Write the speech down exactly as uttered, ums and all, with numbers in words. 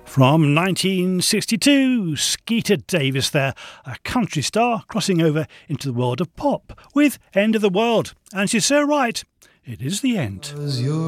From nineteen sixty-two, Skeeter Davis there, a country star crossing over into the world of pop with End of the World. And she's so right, it is the end.